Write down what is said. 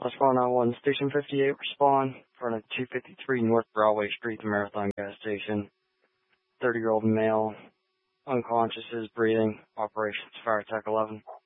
Respond on 1, Station 58, respond. Front of 253 North Broadway Street, the Marathon gas station. 30-year-old male, unconscious, is breathing. Operations Fire Tech 11.